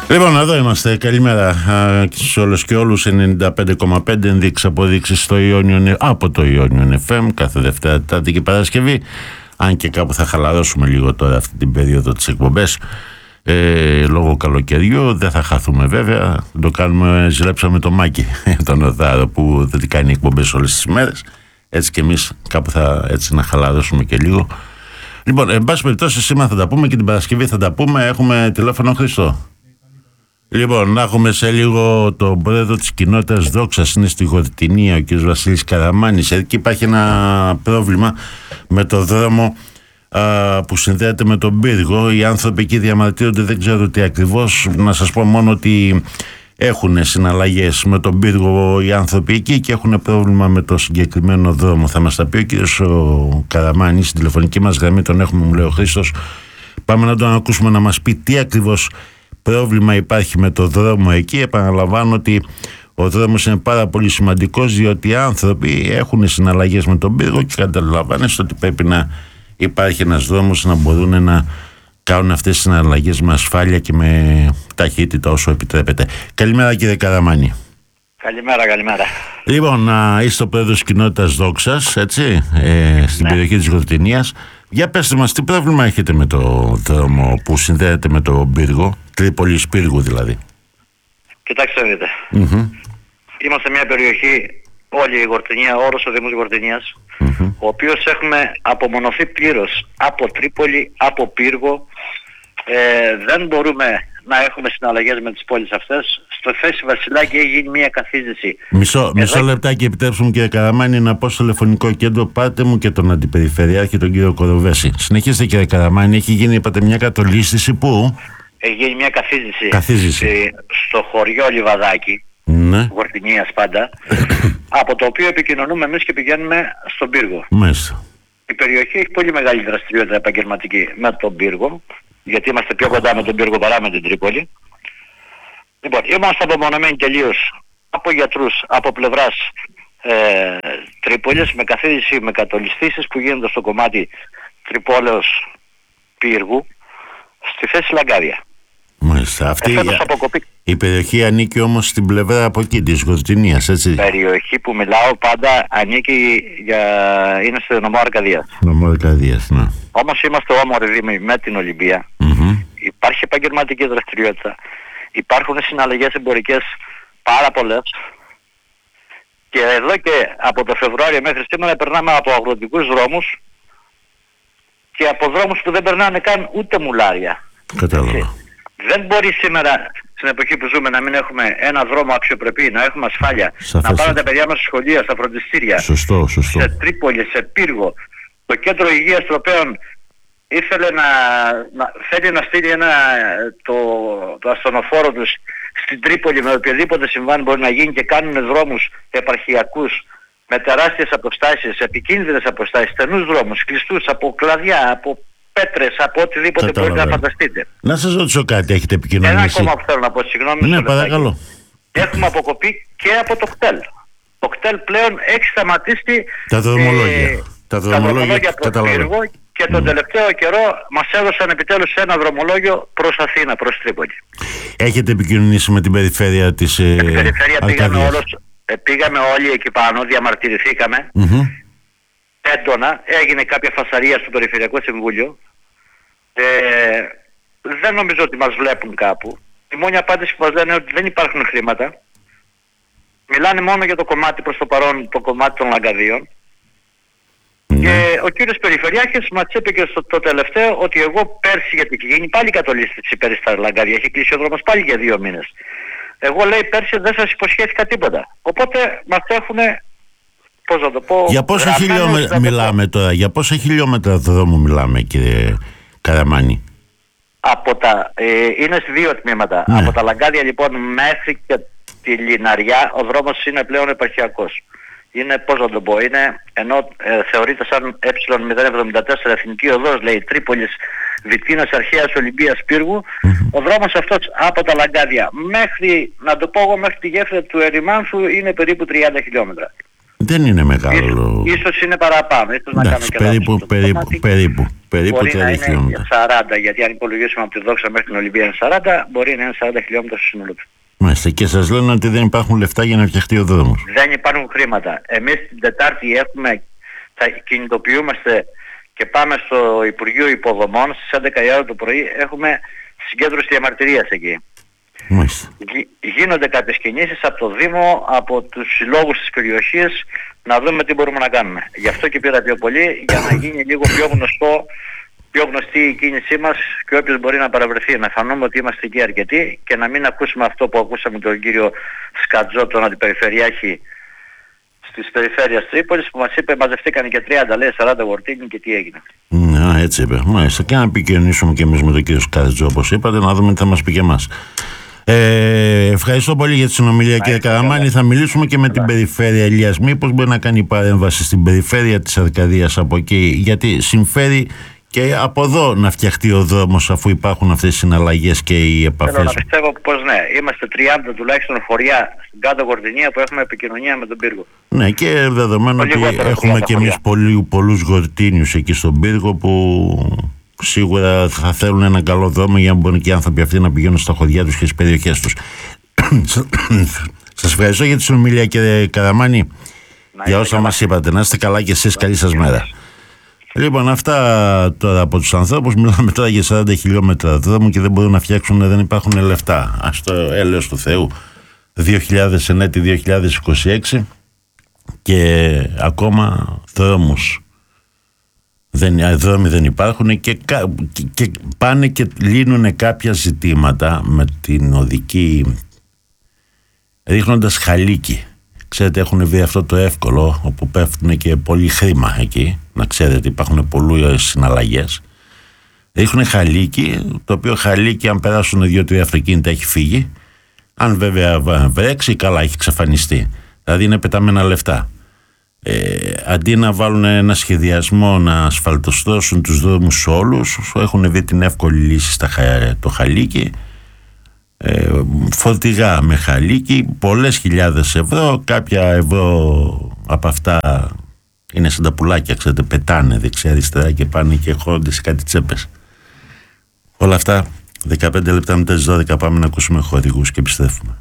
Λοιπόν, εδώ είμαστε. Καλημέρα σε όλους και όλους. 95,5 ενδείξεις αποδείξεις στο Ιόνιο, από το Ιόνιο FM κάθε Δευτέρα, Τετάρτη και Παρασκευή. Αν και κάπου θα χαλαρώσουμε λίγο τώρα αυτή την περίοδο της εκπομπές λόγω καλοκαιριού. Δεν θα χαθούμε βέβαια. Το κάνουμε, ζηλέψαμε το Μάκη τον Οδάρο που δεν κάνει εκπομπές όλες τις μέρες. Έτσι και εμείς κάπου θα έτσι να χαλαρώσουμε και λίγο. Λοιπόν, εν πάση περιπτώσει, σήμερα θα τα πούμε και την Παρασκευή θα τα πούμε. Έχουμε τηλέφωνο, Χριστό. Λοιπόν, να έχουμε σε λίγο τον πρόεδρο της κοινότητας Δόξας, είναι στη Γορτινία, ο κ. Βασίλης Καραμάνης. Εκεί υπάρχει ένα πρόβλημα με το δρόμο που συνδέεται με τον πύργο. Οι άνθρωποι εκεί διαμαρτύρονται, δεν ξέρω τι ακριβώς. Να σας πω μόνο ότι έχουν συναλλαγές με τον πύργο οι άνθρωποι εκεί και έχουν πρόβλημα με το συγκεκριμένο δρόμο. Θα μας τα πει ο κ. Καραμάνης, στην τηλεφωνική μας γραμμή τον έχουμε, μου λέει ο Χρήστος. Πάμε να τον ακούσουμε να μας πει τι ακριβώς πρόβλημα υπάρχει με το δρόμο εκεί. Επαναλαμβάνω ότι ο δρόμος είναι πάρα πολύ σημαντικός, διότι οι άνθρωποι έχουν συναλλαγές με τον πύργο και καταλαβαίνετε ότι πρέπει να υπάρχει ένας δρόμος να μπορούν να κάνουν αυτές τις συναλλαγές με ασφάλεια και με ταχύτητα όσο επιτρέπεται. Καλημέρα, κύριε Καραμάνη. Καλημέρα. Λοιπόν, είστε ο πρόεδρος της κοινότητας Δόξας, έτσι, στην περιοχή της Γορτινίας. Για πέστε μας, τι πρόβλημα έχετε με το δρόμο που συνδέεται με τον πύργο, Τρίπολης Πύργου δηλαδή? Κοιτάξτε να δείτε. Είμαστε μια περιοχή, όλη η Γορτινία, όλος ο Δήμος Γορτινίας, ο οποίος έχουμε απομονωθεί πλήρως από Τρίπολη, από Πύργο. Δεν μπορούμε να έχουμε συναλλαγές με τις πόλεις αυτές. Στο Θέση Βασιλάκη έχει γίνει μια καθίζηση. Μισό λεπτάκι, επιτρέψτε μου, κύριε Καραμάνη, να πω στο τηλεφωνικό κέντρο. Πάτε μου και τον Αντιπεριφερειάρχη, τον κύριο Κοροβέση. Συνεχίστε, κύριε Καραμάνη. Έχει γίνει, είπατε, μια κατολίσθηση που? Έχει γίνει μια καθίζηση στο χωριό Λιβαδάκι, Γορτινίας πάντα, από το οποίο επικοινωνούμε εμείς και πηγαίνουμε στον πύργο. Μάλιστα. Η περιοχή έχει πολύ μεγάλη δραστηριότητα επαγγελματική με τον πύργο, γιατί είμαστε πιο κοντά με τον πύργο παρά με την Τρίπολη. Λοιπόν, είμαστε απομονωμένοι τελείως από γιατρούς, από πλευράς Τρίπολης, με καθίδηση, με κατολιστήσεις που γίνονται στο κομμάτι Τρυπόλεως Πύργου, στη θέση Λαγκάδια. Μάλιστα. Αυτή η περιοχή ανήκει όμως στην πλευρά από εκεί της Γορτινίας, έτσι? Η περιοχή που μιλάω πάντα ανήκει είναι στο νομό Αρκαδίας. Νομό Αρκαδίας, ναι. Όμως είμαστε όμορφοι δήμοι με την Ολυμπία. Υπάρχει επαγγελματική δραστηριότητα. Υπάρχουν συναλλαγές εμπορικές πάρα πολλές. Και εδώ και από το Φεβρουάριο μέχρι σήμερα περνάμε από αγροτικούς δρόμους και από δρόμους που δεν περνάνε καν ούτε μουλάρια. Κατάλαβα. Δεν μπορεί σήμερα, στην εποχή που ζούμε, να μην έχουμε ένα δρόμο αξιοπρεπή, να έχουμε ασφάλεια, να πάνε τα παιδιά μας στα σχολεία, στα φροντιστήρια, σωστό. σε Τρίπολη, σε Πύργο. Το κέντρο υγείας το οποίο θέλει να στείλει το ασθενοφόρο τους στην Τρίπολη με οποιοδήποτε συμβάν μπορεί να γίνει και κάνουν δρόμους επαρχιακούς με τεράστιες αποστάσεις, επικίνδυνες αποστάσεις, στενούς δρόμους, κλειστούς από κλαδιά, από πέτρες, από οτιδήποτε μπορείτε να φανταστείτε. Να σας ρωτήσω κάτι, έχετε επικοινωνήσει? Ένα ακόμα που θέλω να πω, συγγνώμη. Ναι, παρακαλώ. Έχουμε αποκοπεί και από το κτέλ. Το κτέλ πλέον έχει σταματήσει τα δρομολόγια. Τα δρομολόγια προς Πύργο και τον τελευταίο καιρό μας έδωσαν επιτέλους ένα δρομολόγιο προς Αθήνα, προς Τρίπολη. Έχετε επικοινωνήσει με την περιφέρεια της Αρκαδίας? Πήγαμε όλοι εκεί πάνω, διαμαρτυρηθήκαμε. Έντονα, έγινε κάποια φασαρία στο Περιφερειακό Συμβούλιο. Δεν νομίζω ότι μας βλέπουν κάπου. Η μόνη απάντηση που μας λένε είναι ότι δεν υπάρχουν χρήματα. Μιλάνε μόνο για το κομμάτι προς το παρόν, το κομμάτι των Λαγκαδίων. Και ο κύριος Περιφερειάρχης μας είπε και στο τελευταίο ότι εγώ πέρσι, γιατί έχει γίνει πάλι κατολίσθηση πέρυσι στα Λαγκάδια, έχει κλείσει ο δρόμος πάλι για 2 μήνες. Εγώ, λέει, πέρσι δεν σας υποσχέθηκα τίποτα. Οπότε μας έχουνε, πώς να το πω... Για πόσα χιλιόμετρα μιλάμε τώρα, για πόσα χιλιόμετρα δρόμου μιλάμε, κύριε Καραμάνη? Είναι σε 2 τμήματα. Από τα Λαγκάδια λοιπόν μέχρι και τη Λιναριά ο δρόμος είναι πλέον επαρχιακός. Είναι, πώς να το πω, ενώ θεωρείται σαν Ε074 εθνική οδός, λέει, Τρίπολης, Βιτίνας, Αρχαίας, Ολυμπίας, Πύργου. Ο δρόμος αυτός από τα Λαγκάδια μέχρι, να το πω εγώ, μέχρι τη γέφυρα του Ερημάνθου είναι περίπου 30 χιλιόμετρα. Δεν είναι μεγάλο. Ίσως είναι παραπάνω. Ίσως να κάνω και περίπου 30 χιλιόμετρα. 40, γιατί αν υπολογίσουμε από τη Δόξα μέχρι την Ολυμπία είναι 40, μπορεί να είναι 40 χιλιόμετρα στο σύνολο του. Μάλιστα. Και σας λένε ότι δεν υπάρχουν λεφτά για να φτιαχτεί ο δρόμος. Δεν υπάρχουν χρήματα. Εμείς την Τετάρτη θα κινητοποιούμαστε και πάμε στο Υπουργείο Υποδομών στις 11 η ώρα το πρωί. Έχουμε συγκέντρωση διαμαρτυρίας εκεί. Μάλιστα. Γίνονται κάποιες κινήσεις από το Δήμο, από τους συλλόγους της περιοχής, να δούμε τι μπορούμε να κάνουμε. Γι' αυτό και πήρα πιο πολύ, για να γίνει λίγο πιο γνωστή η κίνησή μας και όποιος μπορεί να παραβρεθεί, να φανούμε ότι είμαστε εκεί αρκετοί και να μην ακούσουμε αυτό που ακούσαμε τον κύριο Σκατζό, τον αντιπεριφερειάρχη της περιφέρειας Τρίπολης, που μας είπε μαζευτήκαν και 30, λέει 40 γορτίνοι και τι έγινε. Ναι, έτσι είπε. Μάλιστα. Και να επικοινωνήσουμε και εμείς με τον κύριο Σκατζό, όπως είπατε, να δούμε τι θα μας πει και εμάς. Ευχαριστώ πολύ για τη συνομιλία, κύριε Καραμάνη. Θα μιλήσουμε και με την περιφέρεια Ηλίας. Μήπως μπορεί να κάνει παρέμβαση στην περιφέρεια της Αρκαδίας από εκεί, γιατί συμφέρει και από εδώ να φτιαχτεί ο δρόμος, αφού υπάρχουν αυτές οι συναλλαγές και οι επαφές. Θέλω να πιστεύω πως ναι. Είμαστε 30 τουλάχιστον χωριά στην κάτω Γορτινία που έχουμε επικοινωνία με τον πύργο. Ναι, και δεδομένου ότι έχουμε και εμείς πολλούς γορτίνιους εκεί στον πύργο που σίγουρα θα θέλουν έναν καλό δρόμο για να μπορούν και οι άνθρωποι αυτοί να πηγαίνουν στα χωριά τους και στις περιοχές τους. Σας ευχαριστώ για τη συνομιλία, κύριε Καραμάνη, για όσα μας είπατε. Να είστε καλά και εσείς, καλή σας μέρα. Λοιπόν, αυτά τώρα από τους ανθρώπους. Μιλάμε τώρα για 40 χιλιόμετρα δρόμου και δεν μπορούν να φτιάξουν, δεν υπάρχουν λεφτά. Ας το έλεος του Θεού. 2026 και ακόμα δρόμοι δεν υπάρχουν και πάνε και λύνουν κάποια ζητήματα με την οδική, ρίχνοντας χαλίκι. Ξέρετε, έχουν βρει αυτό το εύκολο, όπου πέφτουν και πολύ χρήμα εκεί. Να ξέρετε, υπάρχουν πολλές συναλλαγές. Ρίχνουν χαλίκι, το οποίο χαλίκι, αν περάσουν 2-3 αυτοκίνητα, έχει φύγει. Αν βέβαια βρέξει, καλά, έχει εξαφανιστεί. Δηλαδή είναι πεταμένα λεφτά. Αντί να βάλουν ένα σχεδιασμό να ασφαλτοστρώσουν τους δρόμους όλους, έχουν βρει την εύκολη λύση το χαλίκι. Φορτηγά με χαλίκι, πολλές χιλιάδες ευρώ. Κάποια ευρώ από αυτά είναι σαν τα πουλάκια, ξέρετε, πετάνε δεξιά αριστερά και πάνε και χώνονται σε κάτι τσέπες. Όλα αυτά 15 λεπτά μετά τις 12 πάμε να ακούσουμε χορηγούς και επιστρέφουμε.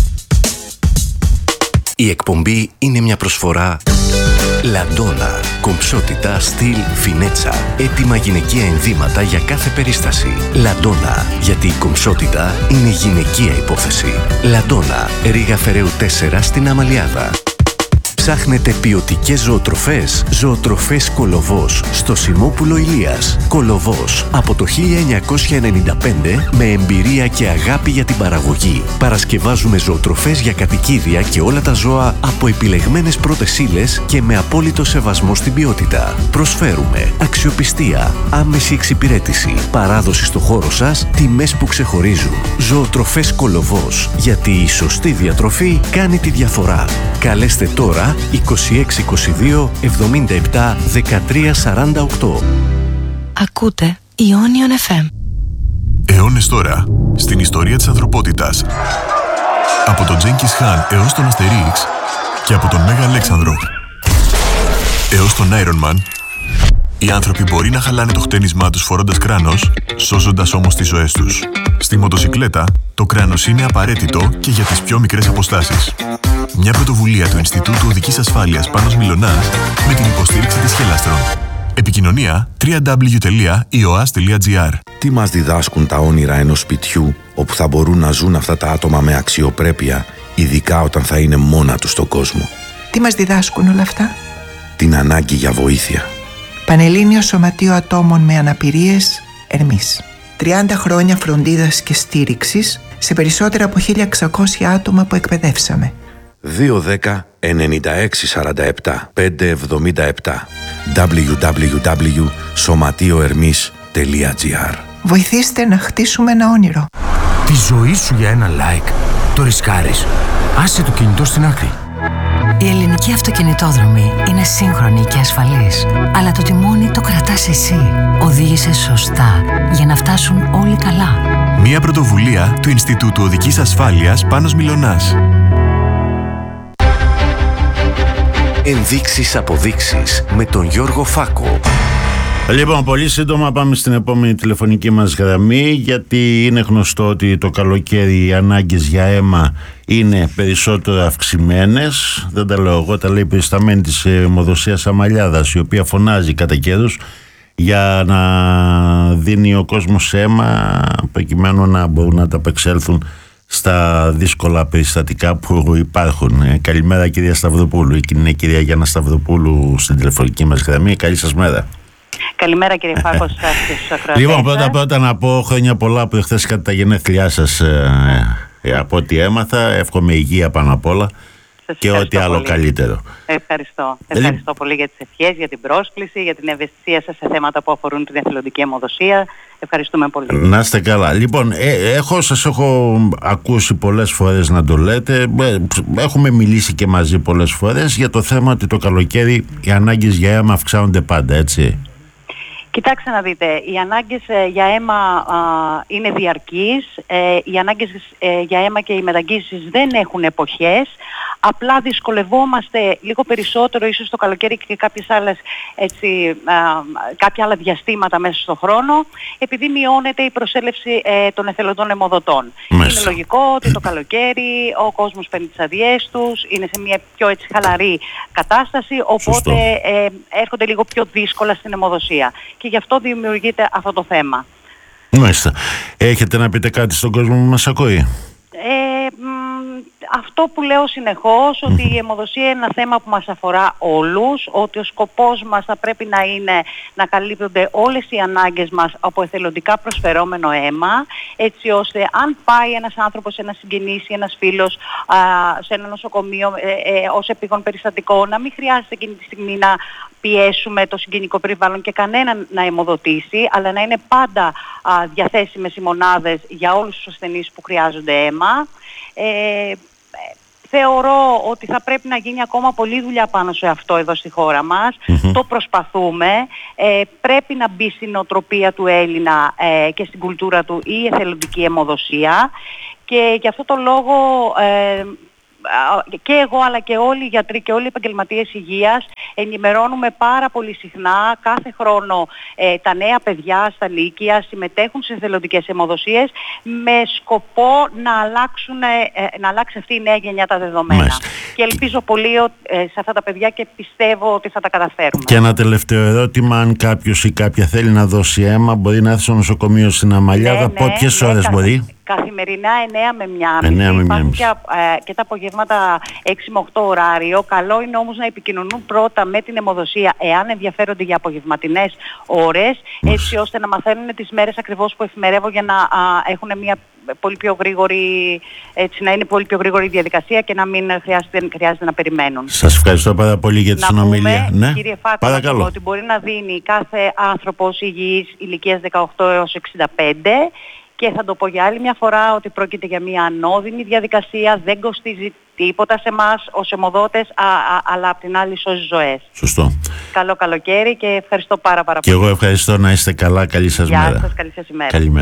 Η εκπομπή είναι μια προσφορά Λαντόνα. Κομψότητα, στυλ, φινέτσα. Έτοιμα γυναικεία ενδύματα για κάθε περίσταση. Λαντόνα. Γιατί η κομψότητα είναι γυναικεία υπόθεση. Λαντόνα. Ρήγα Φεραίου 4 στην Αμαλιάδα. Ψάχνετε ποιοτικές ζωοτροφές? Ζωοτροφές Κολοβός στο Σιμόπουλο Ηλίας. Κολοβός από το 1995 με εμπειρία και αγάπη για την παραγωγή. Παρασκευάζουμε ζωοτροφές για κατοικίδια και όλα τα ζώα από επιλεγμένες πρώτες ύλες και με απόλυτο σεβασμό στην ποιότητα. Προσφέρουμε αξιοπιστία, άμεση εξυπηρέτηση, παράδοση στο χώρο σας, τιμές που ξεχωρίζουν. Ζωοτροφές Κολοβός. Γιατί η σωστή διατροφή κάνει τη διαφορά. Καλέστε τώρα 2622 77 13 48. Ακούτε Ionion FM. Αιώνες τώρα στην ιστορία της ανθρωπότητας. Από τον Τζένκις Χάν έως τον Αστερίξ και από τον Μέγα Αλέξανδρο έως τον Iron Man, οι άνθρωποι μπορεί να χαλάνε το χτένισμά τους φορώντας κράνος, σώζοντας όμως τις ζωές τους. Στη μοτοσικλέτα, το κράνος είναι απαραίτητο και για τις πιο μικρές αποστάσεις. Μια πρωτοβουλία του Ινστιτούτου Οδικής Ασφάλειας Πάνος Μιλωνάς με την υποστήριξη της Χελάστρον. Επικοινωνία www.ioas.gr. Τι μας διδάσκουν τα όνειρα ενός σπιτιού όπου θα μπορούν να ζουν αυτά τα άτομα με αξιοπρέπεια, ειδικά όταν θα είναι μόνα τους στον κόσμο? Τι μας διδάσκουν όλα αυτά? Την ανάγκη για βοήθεια. Πανελλήνιο Σωματείο Ατόμων με Αναπηρίες, Ερμής. 30 χρόνια φροντίδας και στήριξης σε περισσότερα από 1.600 άτομα που εκπαιδεύσαμε. 210 9647 577 www.somatioermis.gr. Βοηθήστε να χτίσουμε ένα όνειρο. Τη ζωή σου για ένα like το ρισκάρεις. Άσε το κινητό στην άκρη. Η ελληνική αυτοκινητόδρομη είναι σύγχρονη και ασφαλής, αλλά το τιμόνι το κρατάς εσύ. Οδήγησε σωστά για να φτάσουν όλοι καλά. Μια πρωτοβουλία του Ινστιτούτου Οδικής Ασφάλειας Πάνος Μιλωνάς. Ενδείξεις αποδείξεις με τον Γιώργο Φάκο. Λοιπόν, πολύ σύντομα πάμε στην επόμενη τηλεφωνική μας γραμμή, γιατί είναι γνωστό ότι το καλοκαίρι οι ανάγκες για αίμα είναι περισσότερο αυξημένες. Δεν τα λέω εγώ, τα λέει η περισταμένη της αιμοδοσίας Αμαλιάδας, η οποία φωνάζει κατά καιρούς για να δίνει ο κόσμος αίμα προκειμένου να μπορούν να ανταπεξέλθουν στα δύσκολα περιστατικά που υπάρχουν. Καλημέρα κυρία Σταυροπούλου. Είναι η κυρία Γιάννα Σταυροπούλου στην τηλεφωνική μας γραμμή. Καλή σας μέρα. Καλημέρα κύριε Φάκο, σας και στους ακροατές. Λοιπόν, πρώτα να πω χρόνια πολλά που εχθές κατά τα γενέθλιά σας, από ό,τι έμαθα. Εύχομαι υγεία πάνω απ' όλα και ό,τι άλλο πολύ καλύτερο. Ευχαριστώ πολύ για τις ευχές, για την πρόσκληση, για την ευαισθησία σας σε θέματα που αφορούν την εθελοντική αιμοδοσία. Ευχαριστούμε πολύ. Να είστε καλά. Λοιπόν, σας έχω ακούσει πολλές φορές να το λέτε. Έχουμε μιλήσει και μαζί πολλές φορές για το θέμα ότι το καλοκαίρι οι ανάγκες για αίμα αυξάνονται πάντα, έτσι. Κοιτάξτε να δείτε, οι ανάγκες για αίμα είναι διαρκείς, οι ανάγκες για αίμα και οι μεταγγίσεις δεν έχουν εποχές, απλά δυσκολευόμαστε λίγο περισσότερο ίσως το καλοκαίρι και κάποια άλλα διαστήματα μέσα στον χρόνο, επειδή μειώνεται η προσέλευση των εθελοντών αιμοδοτών. Είναι λογικό ότι το καλοκαίρι ο κόσμος παίρνει τις αδειές τους, είναι σε μια πιο χαλαρή κατάσταση, οπότε έρχονται λίγο πιο δύσκολα στην αιμοδοσία. Και γι' αυτό δημιουργείται αυτό το θέμα. Μάλιστα. Έχετε να πείτε κάτι στον κόσμο που μας ακούει? Αυτό που λέω συνεχώς, ότι η αιμοδοσία είναι ένα θέμα που μας αφορά όλους, ότι ο σκοπός μας θα πρέπει να είναι να καλύπτονται όλες οι ανάγκες μας από εθελοντικά προσφερόμενο αίμα, έτσι ώστε αν πάει ένας άνθρωπος, ένας συγγενής ή ένας φίλος σε ένα νοσοκομείο ως επίγον περιστατικό, να μην χρειάζεται εκείνη τη στιγμή να πιέσουμε το συγγενικό περιβάλλον και κανέναν να αιμοδοτήσει, αλλά να είναι πάντα διαθέσιμες οι μονάδες για όλους τους ασθενείς που χρειάζονται αίμα. Θεωρώ ότι θα πρέπει να γίνει ακόμα πολλή δουλειά πάνω σε αυτό εδώ στη χώρα μας. Το προσπαθούμε. Πρέπει να μπει στην νοοτροπία του Έλληνα και στην κουλτούρα του η εθελοντική αιμοδοσία. Και γι' αυτό το λόγο και εγώ αλλά και όλοι οι γιατροί και όλοι οι επαγγελματίες υγείας ενημερώνουμε πάρα πολύ συχνά κάθε χρόνο τα νέα παιδιά στα λύκεια συμμετέχουν σε εθελοντικές αιμοδοσίες με σκοπό να αλλάξει αυτή η νέα γενιά τα δεδομένα. Και ελπίζω πολύ σε αυτά τα παιδιά και πιστεύω ότι θα τα καταφέρουμε. Και ένα τελευταίο ερώτημα, αν κάποιος ή κάποια θέλει να δώσει αίμα, μπορεί να έρθει στο νοσοκομείο στην Αμαλιάδα, ποιες ώρες μπορεί? Καθημερινά 9 με 1,5. Υπάρχουν και τα απογεύματα 6 με 8 ωράριο. Καλό είναι όμως να επικοινωνούν πρώτα με την αιμοδοσία εάν ενδιαφέρονται για απογευματινές ώρες, έτσι ώστε να μαθαίνουν τις μέρες ακριβώς που εφημερεύω για να έχουν μια πολύ πιο γρήγορη, έτσι, να είναι πολύ πιο γρήγορη η διαδικασία και να μην χρειάζεται να περιμένουν. Σας ευχαριστώ πάρα πολύ για τη συνομιλία. Ναι, κύριε Φάκο, ότι μπορεί να δίνει κάθε άνθρωπος υγιής ηλικίας 18 έως 65. Και θα το πω για άλλη μια φορά ότι πρόκειται για μια ανώδυνη διαδικασία, δεν κοστίζει τίποτα σε εμάς ως αιμοδότες, αλλά απ' την άλλη σώζει ζωές. Σωστό. Καλό καλοκαίρι και ευχαριστώ πάρα πολύ. Και εγώ ευχαριστώ, να είστε καλά, καλή σας μέρα. Γεια σας, καλή σας ημέρα. Καλημέρα.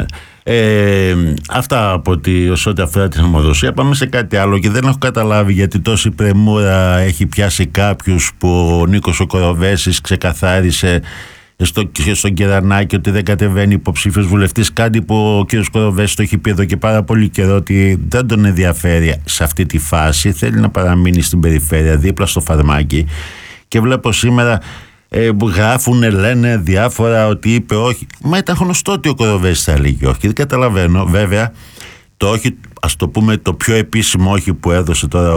Αυτά από ό,τι αφορά την αιμοδοσία. Πάμε σε κάτι άλλο και δεν έχω καταλάβει γιατί τόση πρεμούρα έχει πιάσει κάποιους που ο Νίκος ο Κοροβέσης ξεκαθάρισε στον Κερανάκη ότι δεν κατεβαίνει υποψήφιος βουλευτής, κάτι που ο κ. Κοροβέσης το έχει πει εδώ και πάρα πολύ καιρό ότι δεν τον ενδιαφέρει σε αυτή τη φάση, θέλει να παραμείνει στην περιφέρεια δίπλα στο φαρμάκι. Και βλέπω σήμερα που γράφουν, λένε διάφορα ότι είπε όχι. Μα ήταν γνωστό ότι ο Κοροβέσης θα έλεγε όχι. Δεν καταλαβαίνω. Βέβαια το όχι, ας το πούμε το πιο επίσημο όχι που έδωσε τώρα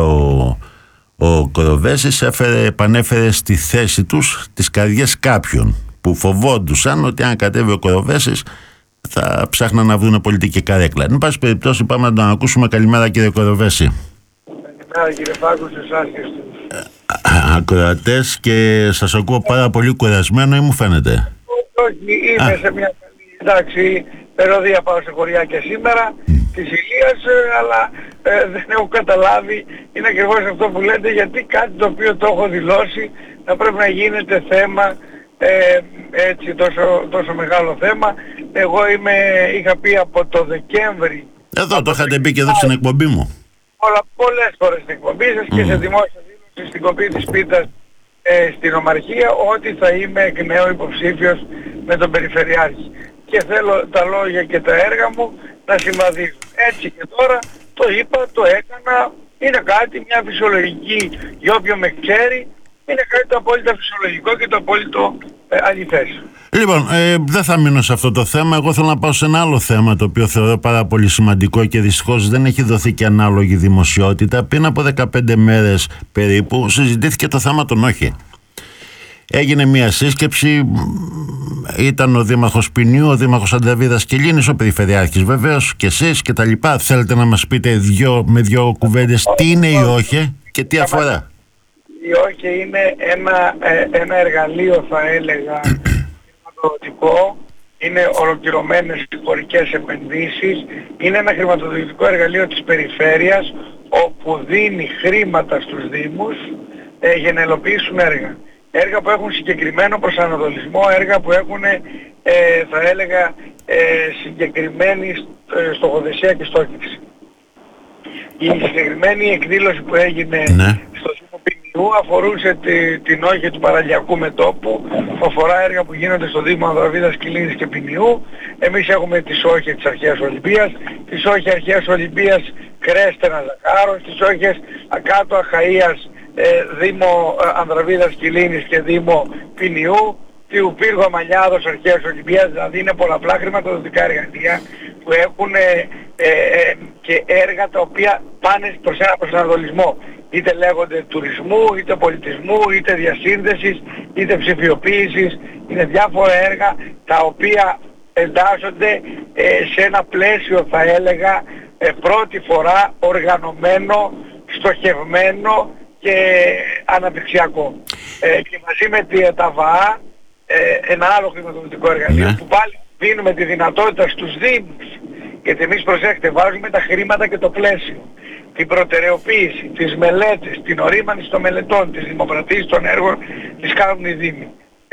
ο Κοροβέσης, επανέφερε στη θέση τους τις καρδιές κάποιων που φοβόντουσαν ότι αν κατέβει ο Κοροβέσης θα ψάχναν να βρουν πολιτική καρέκλα. Εν πάση περιπτώσει πάμε να τον ακούσουμε. Καλημέρα κύριε Κοροβέση. Καλημέρα κύριε Φάκο, σε εσάς και στους ακροατές, και σας ακούω πάρα πολύ κουρασμένο ή μου φαίνεται? Όχι, είμαι σε μια καλή, εντάξει, περιοδία, πάω σε χωριά και σήμερα της Ηλίας, αλλά δεν έχω καταλάβει, είναι ακριβώς αυτό που λέτε, γιατί κάτι το οποίο το έχω δηλώσει να πρέπει να γίνεται θέμα, έτσι τόσο μεγάλο θέμα. Εγώ είχα πει από το Δεκέμβρη. Εδώ το είχατε πει και εδώ στην εκπομπή μου. Πολλές φορές στην εκπομπή σας και σε δημόσια δήλωση στην κοπή της πίτας στην Ομαρχία ότι θα είμαι εκ νέου υποψήφιος με τον Περιφερειάρχη. Και θέλω τα λόγια και τα έργα μου να συμβαδίζουν. Έτσι και τώρα το είπα, το έκανα, είναι κάτι, μια φυσιολογική, για όποιον με ξέρει, είναι κάτι το απόλυτα φυσιολογικό και το απόλυτο αληθές. Λοιπόν, δεν θα μείνω σε αυτό το θέμα. Εγώ θέλω να πάω σε ένα άλλο θέμα, το οποίο θεωρώ πάρα πολύ σημαντικό και δυστυχώς δεν έχει δοθεί και ανάλογη δημοσιότητα. Πριν από 15 μέρες περίπου συζητήθηκε το θέμα των όχι. Έγινε μια σύσκεψη, ήταν ο Δήμαρχος Ποινιού, ο Δήμαρχος Ανδραβίδας Κιλίνης, ο Περιφερειάρχης βεβαίως και εσείς και τα λοιπά. Θέλετε να μας πείτε με δύο κουβέντες τι είναι η όχι και τι αφορά? Η όχι είναι ένα εργαλείο, θα έλεγα, χρηματοδοτικό, είναι ολοκληρωμένες χωρικές επενδύσεις, είναι ένα χρηματοδοτικό εργαλείο της περιφέρειας όπου δίνει χρήματα στους Δήμους για να υλοποιήσουν έργα. Έργα που έχουν συγκεκριμένο προσανατολισμό, έργα που έχουν, θα έλεγα, συγκεκριμένη στοχοθεσία και στόχευση. Η συγκεκριμένη εκδήλωση που έγινε στο Δήμο Ποινιού αφορούσε την όχη του παραλιακού μετώπου, που αφορά έργα που γίνονται στο Δήμο Ανδραβίδας, Κιλίνης και Ποινιού. Εμείς έχουμε τις όχες της Αρχαίας Ολυμπίας, τις όχες Αρχαίας Ολυμπίας Κρέστενα Ζαχάρος, τις όχες κάτω Αχαΐας Δήμο Ανδραβίδας Κιλίνης και Δήμο Ποινιού, του Πύργου Αμαλιάδος Αρχαίας Ολυμπίας. Δηλαδή είναι πολλαπλά χρηματοδοτικά εργαλεία που έχουν και έργα τα οποία πάνε προς ένα προσανατολισμό, είτε λέγονται τουρισμού, είτε πολιτισμού, είτε διασύνδεσης, είτε ψηφιοποίησης. Είναι διάφορα έργα τα οποία εντάσσονται σε ένα πλαίσιο, θα έλεγα, πρώτη φορά οργανωμένο, στοχευμένο και αναπτυξιακό. Και μαζί με τα ΒΑΑ, ένα άλλο χρηματοδοτικό εργαλείο που πάλι δίνουμε τη δυνατότητα στους Δήμους, γιατί εμείς, προσέχετε, βάζουμε τα χρήματα και το πλαίσιο, την προτεραιοποίηση, τις μελέτες, την ορίμανση των μελετών, τις δημοπρατήσεις των έργων τις κάνουν οι Δήμοι.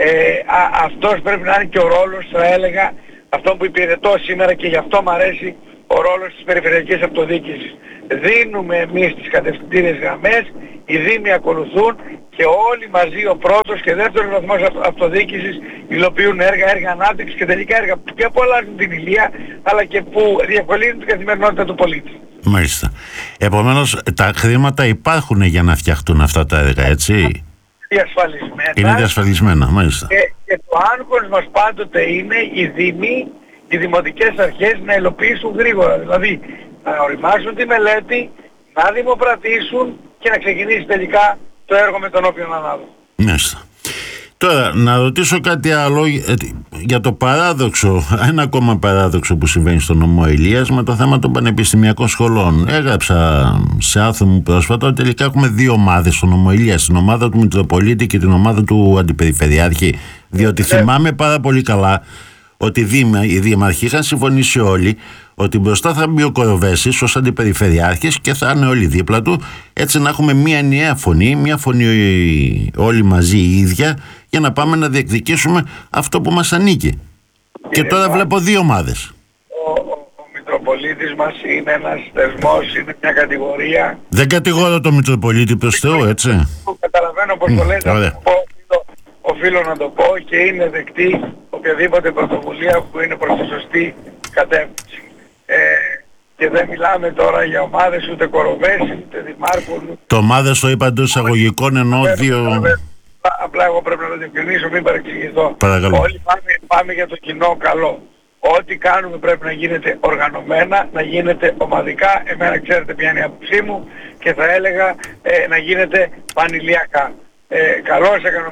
Αυτός πρέπει να είναι και ο ρόλος, θα έλεγα, αυτό που υπηρετώ σήμερα, και γι' αυτό μου αρέσει ο ρόλος της περιφερειακής αυτοδιοίκησης. Δίνουμε εμείς τις κατευθυντήριες γραμμές, οι Δήμοι ακολουθούν και όλοι μαζί, ο πρώτος και δεύτερος βαθμός αυτοδιοίκησης, υλοποιούν έργα ανάπτυξης και τελικά έργα που και απολαύσουν την ηλία, αλλά και που διευκολύνουν την καθημερινότητα του πολίτη. Μάλιστα. Επομένως, τα χρήματα υπάρχουν για να φτιαχτούν αυτά τα έργα, έτσι? Διασφαλισμένα. Είναι διασφαλισμένα, μάλιστα. Και το άγχος μας πάντοτε είναι οι Δήμοι, οι δημοτικές αρχές να υλοποιήσουν γρήγορα. Δηλαδή, να οριμάσουν τη μελέτη, να δημοπρατήσουν και να ξεκινήσει τελικά το έργο με τον όποιον ανάδοχο. Μάλιστα. Τώρα, να ρωτήσω κάτι άλλο για το παράδοξο, ένα ακόμα παράδοξο που συμβαίνει στο νομό Ηλίας με το θέμα των πανεπιστημιακών σχολών. Έγραψα σε άρθρο μου πρόσφατα ότι τελικά έχουμε δύο ομάδες στο νομό Ηλίας, την ομάδα του Μητροπολίτη και την ομάδα του Αντιπεριφερειάρχη, διότι θυμάμαι πάρα πολύ καλά ότι οι δήμαρχοι είχαν συμφωνήσει όλοι ότι μπροστά θα μπει ο Κοροβέσης ως αντιπεριφερειάρχης και θα είναι όλοι δίπλα του, έτσι να έχουμε μία ενιαία φωνή, μία φωνή όλοι μαζί η ίδια, για να πάμε να διεκδικήσουμε αυτό που μας ανήκει. Και τώρα βλέπω δύο ομάδες. Ο Μητροπολίτης μας είναι ένας θεσμός, είναι μια κατηγορία. Δεν κατηγορώ τον Μητροπολίτη προς Θεού, έτσι. Καταλαβαίνω πως το λέτε, οφείλω να το πω, και είναι δεκτή οποιαδήποτε πρωτοβουλία που είναι προς τη σωστή κατεύθυνση. Και δεν μιλάμε τώρα για ομάδες ούτε Κοροβέση, ούτε δημάρχων. Το ομάδες το είπα εντός εισαγωγικών, ενώ δύο... Απλά εγώ πρέπει να το διευκρινίσω, μην παρεξηγηθώ. Παρακαλώ. Όλοι πάμε για το κοινό καλό. Ό,τι κάνουμε πρέπει να γίνεται οργανωμένα, να γίνεται ομαδικά. Εμένα ξέρετε ποια είναι η άποψή μου, και θα έλεγα να γίνεται πανηλιακά. Καλώς έκανε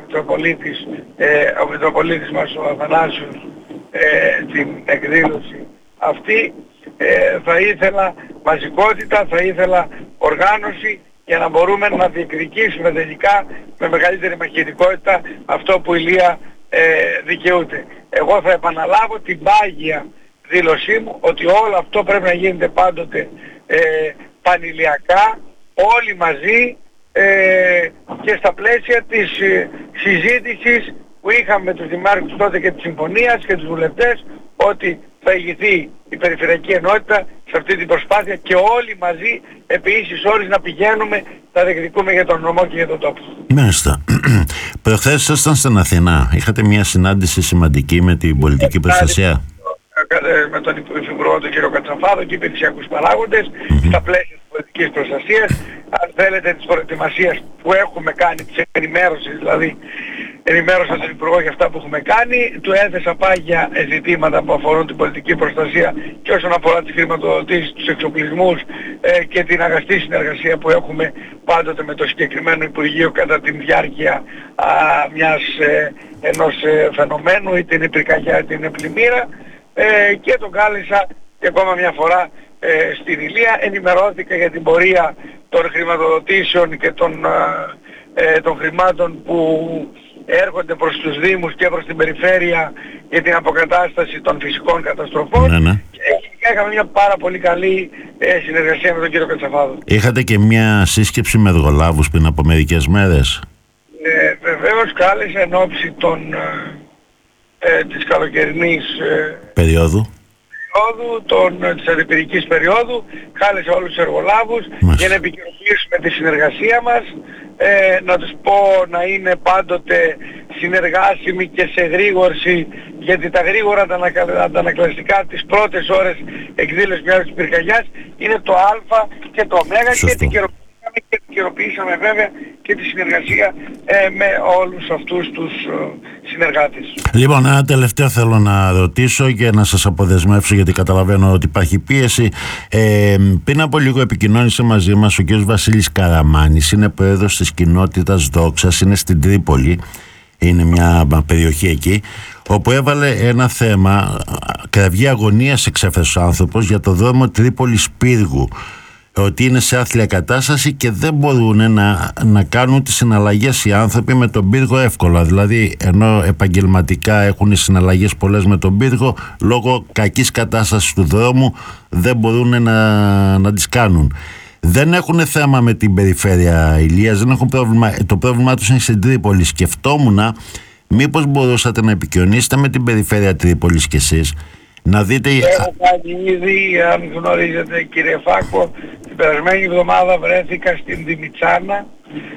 ο Μητροπολίτης μας, ο Αθανάσιος, την εκδήλωση αυτή. Θα ήθελα μαζικότητα, θα ήθελα οργάνωση, για να μπορούμε να διεκδικήσουμε τελικά με μεγαλύτερη μαχητικότητα αυτό που η Ηλία δικαιούται. Εγώ θα επαναλάβω την πάγια δήλωσή μου ότι όλο αυτό πρέπει να γίνεται πάντοτε πανηλιακά, όλοι μαζί, και στα πλαίσια της συζήτησης που είχαμε με τους δημάρχους τότε και της συμφωνίας και τους βουλευτές, ότι θα ηγηθεί η Περιφερειακή Ενότητα σε αυτή την προσπάθεια και όλοι μαζί επί ίσης όρης να πηγαίνουμε, να διεκδικούμε για τον νομό και για τον τόπο. Μάλιστα. Προχθές ήσασταν στην Αθηνά. Είχατε μια συνάντηση σημαντική με την πολιτική προστασία. Με τον Υφυπουργό τον κύριο Κατσαφάδο και υπηρεσιακούς παράγοντες στα πλαίσια της πολιτικής προστασίας, αν θέλετε της προετοιμασίας που έχουμε κάνει, της ενημέρωσης δηλαδή, ενημέρωσα τον Υπουργό για αυτά που έχουμε κάνει, του έθεσα πάγια ζητήματα που αφορούν την πολιτική προστασία και όσον αφορά τις χρηματοδοτήσεις, τους εξοπλισμούς και την αγαστή συνεργασία που έχουμε πάντοτε με το συγκεκριμένο Υπουργείο κατά τη διάρκεια ενός φαινομένου, είτε είναι πυρκαγιά είτε είναι πλημμύρα. Και τον κάλεσα και ακόμα μια φορά στην Ηλία, ενημερώθηκα για την πορεία των χρηματοδοτήσεων και των χρημάτων που έρχονται προς τους Δήμους και προς την περιφέρεια για την αποκατάσταση των φυσικών καταστροφών. Και είχαμε μια πάρα πολύ καλή συνεργασία με τον κύριο Κατσαφάδο. Είχατε και μια σύσκεψη με εργολάβους πριν από μερικές μέρες. Βεβαίως κάλεσα εν ώψη της καλοκαιρινής περίοδου, της αντιπυρικής περίοδου, κάλεσε όλους τους εργολάβους για να επικοινωνήσουμε τη συνεργασία μας, να τους πω να είναι πάντοτε συνεργάσιμοι και σε γρήγορση, γιατί τα γρήγορα αντανακλαστικά τις πρώτες ώρες εκδήλωσης μιας της πυρκαγιάς είναι το α και το ω και την επικαιροποιήσαμε βέβαια και τη συνεργασία με όλους αυτούς τους συνεργάτες. Λοιπόν, ένα τελευταίο θέλω να ρωτήσω και να σας αποδεσμεύσω, γιατί καταλαβαίνω ότι υπάρχει πίεση. Πριν από λίγο επικοινώνησε μαζί μας ο κ. Βασίλης Καραμάνης, είναι πρόεδρος της κοινότητας Δόξας, είναι στην Τρίπολη, είναι μια περιοχή εκεί, όπου έβαλε ένα θέμα, κραυγή αγωνίας εξέφρασε ο άνθρωπος για το δρόμο Τρίπολης-Πύργου, ότι είναι σε άθλια κατάσταση και δεν μπορούν να κάνουν τις συναλλαγές οι άνθρωποι με τον πύργο εύκολα. Δηλαδή, ενώ επαγγελματικά έχουν συναλλαγές πολλές με τον πύργο, λόγω κακής κατάστασης του δρόμου δεν μπορούν να τις κάνουν. Δεν έχουν θέμα με την περιφέρεια Ηλίας, δεν έχουν πρόβλημα. Το πρόβλημά τους είναι στην Τρίπολη. Σκεφτόμουν μήπως μπορούσατε να επικοινωνήσετε με την περιφέρεια Τρίπολης κι εσείς, να δείτε. Έχω κάνει ήδη, αν γνωρίζετε κύριε Φάκο, την περασμένη εβδομάδα βρέθηκα στην Δημητσάνα,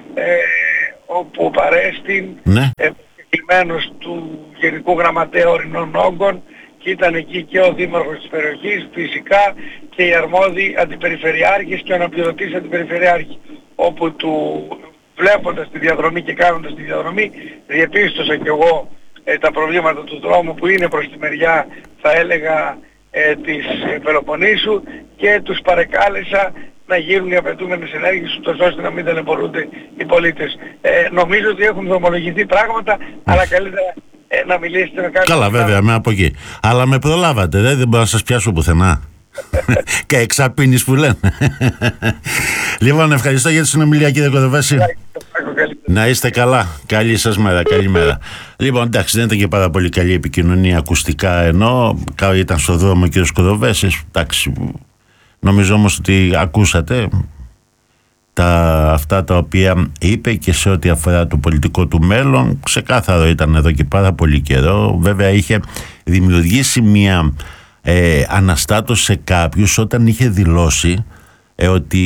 όπου παρέστην προσκεκλημένος του Γενικού Γραμματέα Ορεινών Όγκων, και ήταν εκεί και ο Δήμαρχος της περιοχής, φυσικά και οι αρμόδιοι αντιπεριφερειάρχες και ο αναπληρωτής αντιπεριφερειάρχη, όπου βλέποντας τη διαδρομή και κάνοντας τη διαδρομή διεπίστωσα και εγώ τα προβλήματα του δρόμου που είναι προς τη μεριά, θα έλεγα, της Πελοποννήσου, και τους παρεκάλεσα να γίνουν οι απαιτούμενες ενέργειες ούτως ώστε να μην ταλαιπωρούνται οι πολίτες. Νομίζω ότι έχουν δρομολογηθεί πράγματα, αλλά καλύτερα να μιλήσετε με κάποιον. Καλά, βέβαια, με από εκεί. Αλλά με προλάβατε, δεν μπορώ να σας πιάσω πουθενά. Και εξαπίνεις που λένε. Λοιπόν, ευχαριστώ για τη συνομιλία, κύριε Κοδοβέση. Να είστε καλά. Καλή σας μέρα. Καλημέρα. Λοιπόν, εντάξει, δεν ήταν και πάρα πολύ καλή επικοινωνία ακουστικά, ενώ ήταν στο δρόμο ο κύριος Κοδοβέσης. Εντάξει, νομίζω όμως ότι ακούσατε αυτά τα οποία είπε και σε ό,τι αφορά το πολιτικό του μέλλον. Ξεκάθαρο ήταν εδώ και πάρα πολύ καιρό. Βέβαια είχε δημιουργήσει μια αναστάτωση σε κάποιους όταν είχε δηλώσει ότι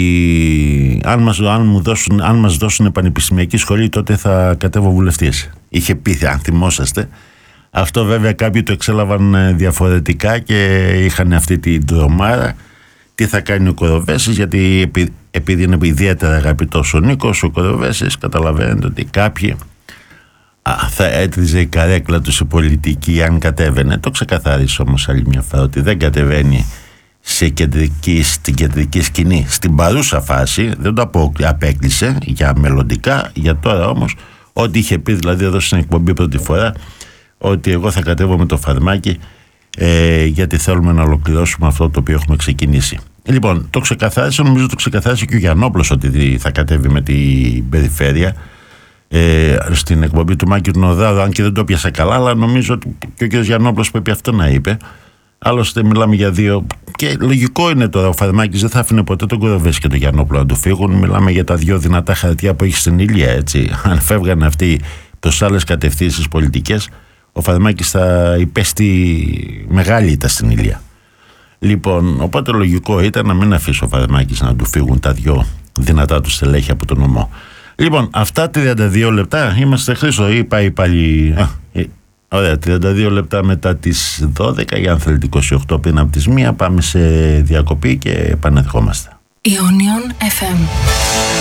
αν μας δώσουν πανεπιστημιακή σχολή τότε θα κατέβω βουλευτής. Είχε πει, αν θυμόσαστε. Αυτό βέβαια κάποιοι το εξέλαβαν διαφορετικά και είχαν αυτή την τρομάρα. Τι θα κάνει ο Κοδοβέσης, γιατί επειδή είναι ιδιαίτερα αγαπητός ο Νίκος ο Κοδοβέσης, καταλαβαίνετε ότι κάποιοι θα έτριζε η καρέκλα του σε πολιτική αν κατέβαινε. Το ξεκαθάρισε όμως άλλη μια φορά ότι δεν κατεβαίνει στην κεντρική σκηνή στην παρούσα φάση. Δεν το απέκλεισε για μελλοντικά, για τώρα όμως ό,τι είχε πει δηλαδή εδώ στην εκπομπή πρώτη φορά, ότι εγώ θα κατέβω με το φαρμάκι γιατί θέλουμε να ολοκληρώσουμε αυτό το οποίο έχουμε ξεκινήσει. Λοιπόν, το ξεκαθάρισε, νομίζω το ξεκαθάρισε και ο Γιαννόπλος ότι θα κατέβει με την περιφέρεια στην εκπομπή του Μάκη του Νοδάρου, αν και δεν το πιάσα καλά, αλλά νομίζω ότι και ο κ. Γιαννόπλος πρέπει αυτό να είπε. Άλλωστε μιλάμε για δύο, και λογικό είναι τώρα, ο Φαρμάκης δεν θα άφηνε ποτέ τον Κοδοβέση και τον Γιαννόπλο να του φύγουν. Μιλάμε για τα δύο δυνατά χαρτιά που έχει στην Ηλία, έτσι. Αν φεύγανε αυτοί προς άλλες κατευθύνσεις πολιτικές, ο Φαδεμάκης θα υπέστη μεγάλη ήττα στην Ηλία. Λοιπόν, οπότε λογικό ήταν να μην αφήσει ο Φαδεμάκης να του φύγουν τα δυο δυνατά του στελέχη από τον νομό. Λοιπόν, αυτά 32 λεπτά είμαστε, Χρήστο, ή πάει πάλι... Ωραία, 32 λεπτά μετά τις 12, ή αν θέλετε 28 πριν από τις 1, πάμε σε διακοπή και επανερχόμαστε. Ionion FM.